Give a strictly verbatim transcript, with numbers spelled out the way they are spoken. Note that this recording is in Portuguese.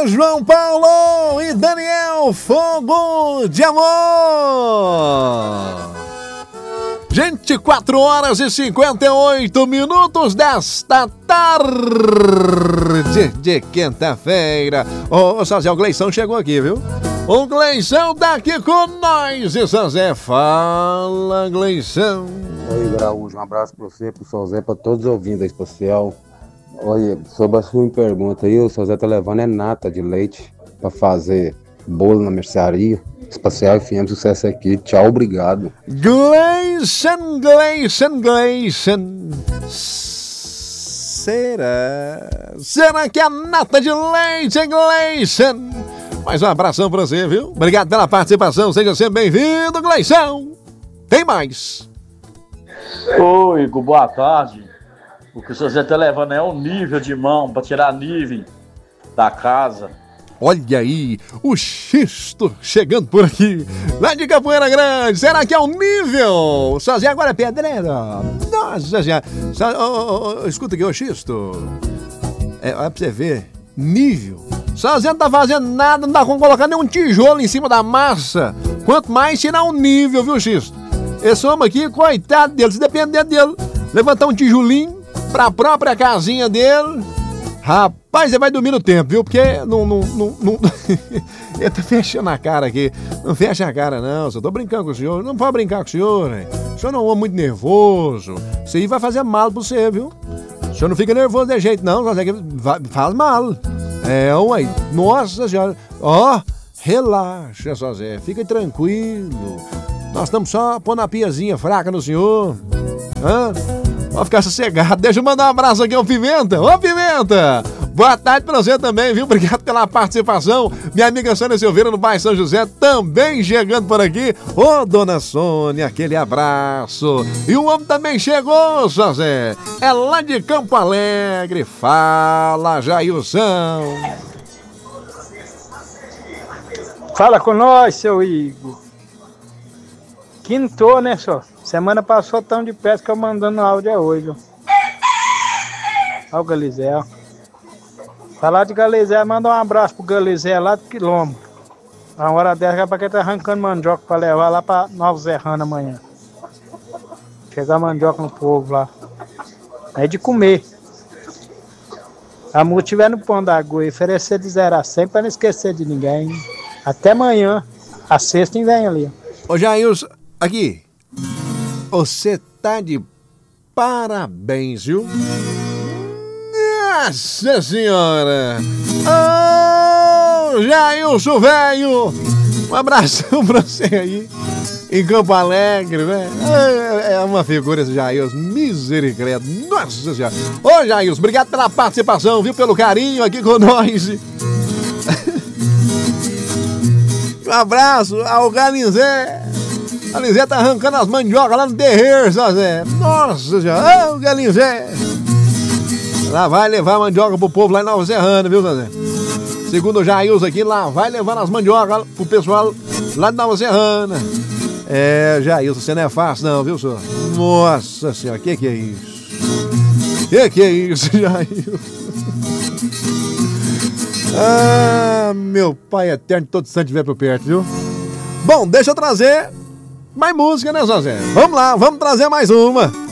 João Paulo e Daniel Fogo de Amor. vinte e quatro horas e cinquenta e oito minutos desta tarde de quinta-feira. Ô, Sazé, o Gleição chegou aqui, viu? O Gleição tá aqui com nós. E Sazé, fala, Gleição. Oi, Graújo, um abraço pra você, pro Sazé, pra todos os ouvintes da especial. Olha, sobre a sua pergunta aí, o Sazé tá levando é nata de leite pra fazer bolo na mercearia. Espacial F M, sucesso aqui. Tchau, obrigado. Gleison, Gleison, Gleison. Será? Será que é a nata de leite, hein, Gleison? Mais um abração pra você, viu? Obrigado pela participação. Seja sempre bem-vindo, Gleison. Tem mais. Oi, Igor, boa tarde. O que o Sazé tá levando é um nível de mão pra tirar nível da casa. Olha aí, o Xisto chegando por aqui, lá de Capoeira Grande. Será que é um nível? Sozinho agora é pedreira. Nossa senhora. Oh, oh, oh, escuta aqui, ô Xisto. É, olha pra você ver, nível. Sozinho não tá fazendo nada, não tá como colocar nenhum tijolo em cima da massa. Quanto mais tirar um nível, viu, Xisto? Esse homem aqui, coitado dele, se depender dele, levantar um tijolinho pra própria casinha dele. Rapaz, você vai dormir no tempo, viu? Porque não... não, não, não... Ele tá fechando a cara aqui. Não fecha a cara, não. Só tô brincando com o senhor. Não pode brincar com o senhor, né? O senhor não é um homem muito nervoso. Isso aí vai fazer mal pra você, viu? O senhor não fica nervoso de jeito, não. Faz mal. É, ué. Nossa senhora. Ó, oh, relaxa, só Zé. Fica tranquilo. Nós estamos só pondo a piazinha fraca no senhor. Hã? Pode ficar sossegado. Deixa eu mandar um abraço aqui ao Pimenta. Ô, Pimenta! Boa tarde pra você também, viu? Obrigado pela participação. Minha amiga Sônia Silveira, no bairro São José, também chegando por aqui. Ô, dona Sônia, aquele abraço. E o homem também chegou, José. É lá de Campo Alegre. Fala, Jailson. Fala com nós, seu Igor. Quintou, né, só? Semana passou tão de pesca que eu mandando áudio hoje. Olha o Galizé. Falar de Galizé, manda um abraço pro Galizé lá do quilômetro. A hora dessa é pra quem tá arrancando mandioca pra levar lá pra Nova Serrana amanhã. Chegar mandioca no povo lá. É de comer. A mulher estiver no pão da agulha e oferecer de zero a cem pra não esquecer de ninguém. Até amanhã. A sexta e vem ali. Ô, Jailson, aqui. Você tá de parabéns, viu? Nossa senhora! Ô, oh, Jailson, velho! Um abração pra você aí, em Campo Alegre, né? É uma figura esse Jailson, misericórdia, nossa senhora! Ô, Jailson, obrigado pela participação, viu? Pelo carinho aqui com nós. Um abraço ao Galinzé. A Galinzé tá arrancando as mandiocas lá no terreiro, só Zé. Nossa senhora, ô Galinzé. Lá vai levar a mandioca pro povo lá em Nova Serrana, viu, Zé? Segundo o Jailson aqui, lá vai levar as mandiocas pro pessoal lá de Nova Serrana. É, Jailson, você não é fácil não, viu, senhor? Nossa senhora, que que é isso? Que que é isso, Jailson? Ah, meu pai eterno, todo santo estiver por perto, viu? Bom, deixa eu trazer mais música, né, Zé? Vamos lá, vamos trazer mais uma.